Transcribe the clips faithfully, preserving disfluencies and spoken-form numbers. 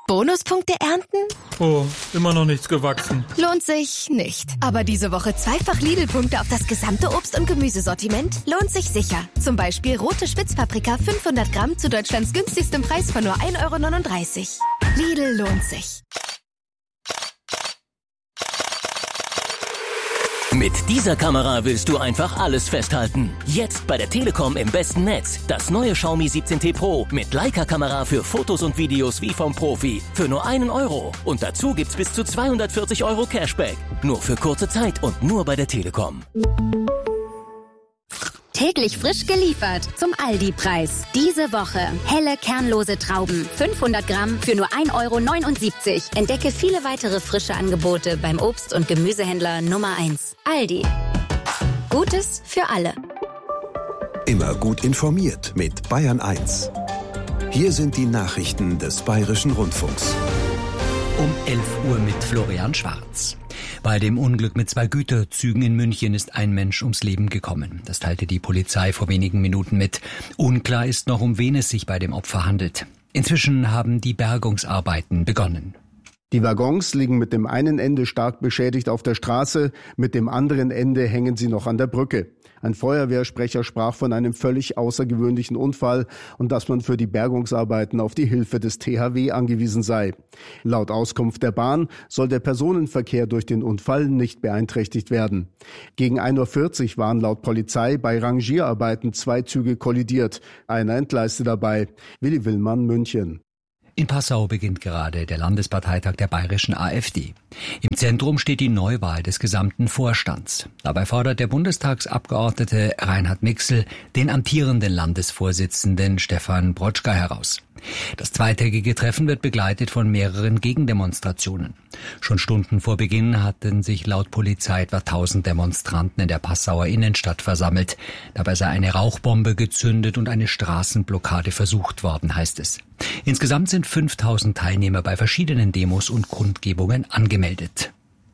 Bonuspunkte ernten? Oh, immer noch nichts gewachsen. Lohnt sich nicht. Aber diese Woche zweifach Lidl-Punkte auf das gesamte Obst- und Gemüsesortiment lohnt sich sicher. Zum Beispiel rote Spitzpaprika fünfhundert Gramm zu Deutschlands günstigstem Preis von nur ein Euro neununddreißig. Lidl lohnt sich. Mit dieser Kamera willst du einfach alles festhalten. Jetzt bei der Telekom im besten Netz. Das neue Xiaomi siebzehn T Pro mit Leica-Kamera für Fotos und Videos wie vom Profi. Für nur einen Euro. Und dazu gibt's bis zu zweihundertvierzig Euro Cashback. Nur für kurze Zeit und nur bei der Telekom. Täglich frisch geliefert zum Aldi-Preis. Diese Woche helle, kernlose Trauben. fünfhundert Gramm für nur ein Euro neunundsiebzig. Entdecke viele weitere frische Angebote beim Obst- und Gemüsehändler Nummer eins. Aldi. Gutes für alle. Immer gut informiert mit Bayern eins. Hier sind die Nachrichten des Bayerischen Rundfunks. Um elf Uhr mit Florian Schwarz. Bei dem Unglück mit zwei Güterzügen in München ist ein Mensch ums Leben gekommen. Das teilte die Polizei vor wenigen Minuten mit. Unklar ist noch, um wen es sich bei dem Opfer handelt. Inzwischen haben die Bergungsarbeiten begonnen. Die Waggons liegen mit dem einen Ende stark beschädigt auf der Straße, mit dem anderen Ende hängen sie noch an der Brücke. Ein Feuerwehrsprecher sprach von einem völlig außergewöhnlichen Unfall und dass man für die Bergungsarbeiten auf die Hilfe des T H W angewiesen sei. Laut Auskunft der Bahn soll der Personenverkehr durch den Unfall nicht beeinträchtigt werden. Gegen ein Uhr vierzig waren laut Polizei bei Rangierarbeiten zwei Züge kollidiert. Einer entgleiste dabei. Willi Willmann, München. In Passau beginnt gerade der Landesparteitag der bayerischen AfD. Im Zentrum steht die Neuwahl des gesamten Vorstands. Dabei fordert der Bundestagsabgeordnete Reinhard Mixel den amtierenden Landesvorsitzenden Stefan Brotschka heraus. Das zweitägige Treffen wird begleitet von mehreren Gegendemonstrationen. Schon Stunden vor Beginn hatten sich laut Polizei etwa tausend Demonstranten in der Passauer Innenstadt versammelt. Dabei sei eine Rauchbombe gezündet und eine Straßenblockade versucht worden, heißt es. Insgesamt sind fünftausend Teilnehmer bei verschiedenen Demos und Kundgebungen angemeldet.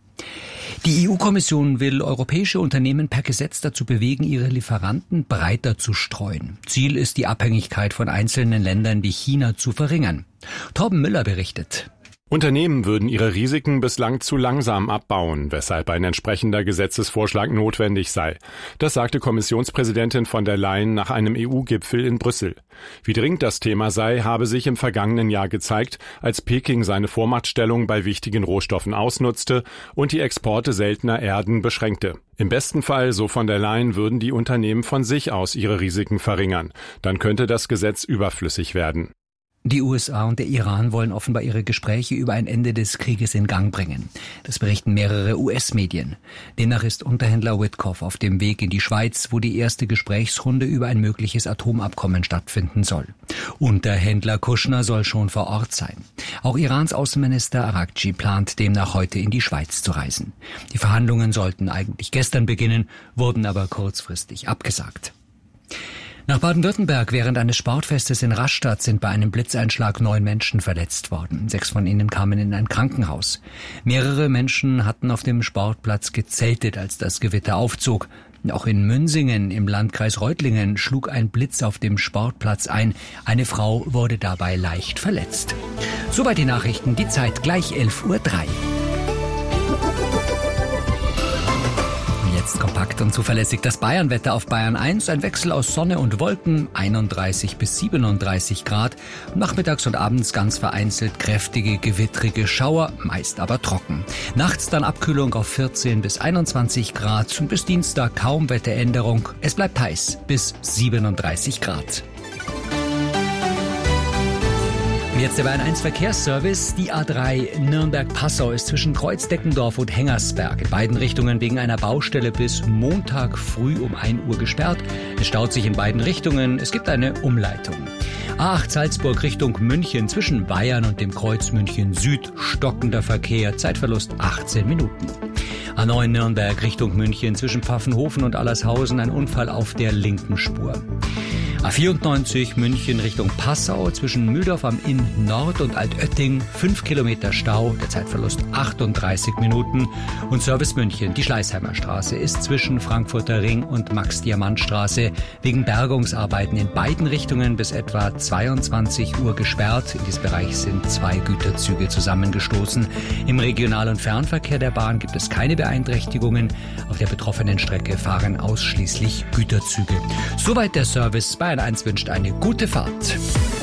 Die E U-Kommission will europäische Unternehmen per Gesetz dazu bewegen, ihre Lieferanten breiter zu streuen. Ziel ist, die Abhängigkeit von einzelnen Ländern wie China zu verringern. Torben Müller berichtet. Unternehmen würden ihre Risiken bislang zu langsam abbauen, weshalb ein entsprechender Gesetzesvorschlag notwendig sei. Das sagte Kommissionspräsidentin von der Leyen nach einem E U-Gipfel in Brüssel. Wie dringend das Thema sei, habe sich im vergangenen Jahr gezeigt, als Peking seine Vormachtstellung bei wichtigen Rohstoffen ausnutzte und die Exporte seltener Erden beschränkte. Im besten Fall, so von der Leyen, würden die Unternehmen von sich aus ihre Risiken verringern. Dann könnte das Gesetz überflüssig werden. Die U S A und der Iran wollen offenbar ihre Gespräche über ein Ende des Krieges in Gang bringen. Das berichten mehrere U S-Medien. Demnach ist Unterhändler Witkoff auf dem Weg in die Schweiz, wo die erste Gesprächsrunde über ein mögliches Atomabkommen stattfinden soll. Unterhändler Kushner soll schon vor Ort sein. Auch Irans Außenminister Araghchi plant demnach heute in die Schweiz zu reisen. Die Verhandlungen sollten eigentlich gestern beginnen, wurden aber kurzfristig abgesagt. Nach Baden-Württemberg während eines Sportfestes in Rastatt sind bei einem Blitzeinschlag neun Menschen verletzt worden. Sechs von ihnen kamen in ein Krankenhaus. Mehrere Menschen hatten auf dem Sportplatz gezeltet, als das Gewitter aufzog. Auch in Münsingen im Landkreis Reutlingen schlug ein Blitz auf dem Sportplatz ein. Eine Frau wurde dabei leicht verletzt. Soweit die Nachrichten, die Zeit gleich elf Uhr drei. Jetzt kompakt und zuverlässig das Bayernwetter auf Bayern eins. Ein Wechsel aus Sonne und Wolken, einunddreißig bis siebenunddreißig Grad. Nachmittags und abends ganz vereinzelt kräftige, gewittrige Schauer, meist aber trocken. Nachts dann Abkühlung auf vierzehn bis einundzwanzig Grad und bis Dienstag kaum Wetteränderung. Es bleibt heiß bis siebenunddreißig Grad. Jetzt der Bayern eins Verkehrsservice. Die A drei Nürnberg-Passau ist zwischen Kreuzdeckendorf und Hengersberg in beiden Richtungen wegen einer Baustelle bis Montag früh um ein Uhr gesperrt. Es staut sich in beiden Richtungen. Es gibt eine Umleitung. A acht Salzburg Richtung München zwischen Bayern und dem Kreuz München Süd. Stockender Verkehr. Zeitverlust achtzehn Minuten. A neun Nürnberg Richtung München zwischen Pfaffenhofen und Allershausen ein Unfall auf der linken Spur. A vierundneunzig München Richtung Passau zwischen Mühldorf am Inn Nord und Altötting fünf Kilometer Stau, der Zeitverlust achtunddreißig Minuten. Und Service München, die Schleißheimer Straße ist zwischen Frankfurter Ring und Max-Diamant-Straße wegen Bergungsarbeiten in beiden Richtungen bis etwa zweiundzwanzig Uhr gesperrt. In diesem Bereich sind zwei Güterzüge zusammengestoßen. Im Regional- und Fernverkehr der Bahn gibt es keine Beeinträchtigungen. Auf der betroffenen Strecke fahren ausschließlich Güterzüge. Soweit der Service. Bayern eins wünscht eine gute Fahrt.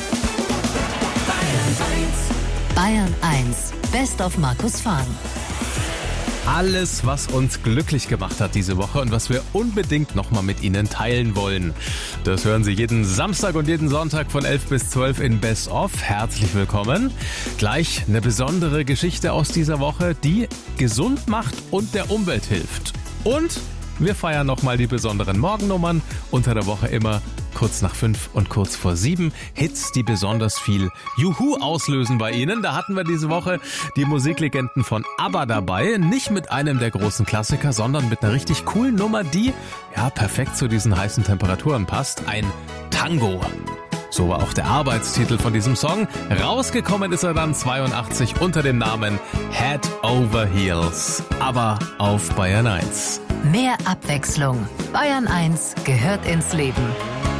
Bayern eins, Best of Markus Fahn. Alles, was uns glücklich gemacht hat diese Woche und was wir unbedingt nochmal mit Ihnen teilen wollen. Das hören Sie jeden Samstag und jeden Sonntag von elf bis zwölf in Best of. Herzlich willkommen. Gleich eine besondere Geschichte aus dieser Woche, die gesund macht und der Umwelt hilft. Und wir feiern nochmal die besonderen Morgennummern. Unter der Woche immer kurz nach fünf und kurz vor sieben. Hits, die besonders viel Juhu auslösen bei Ihnen. Da hatten wir diese Woche die Musiklegenden von ABBA dabei. Nicht mit einem der großen Klassiker, sondern mit einer richtig coolen Nummer, die ja perfekt zu diesen heißen Temperaturen passt. Ein Tango. So war auch der Arbeitstitel von diesem Song. Rausgekommen ist er dann zweiundachtzig unter dem Namen Head Over Heels. Aber auf Bayern eins. Mehr Abwechslung. Bayern eins gehört ins Leben.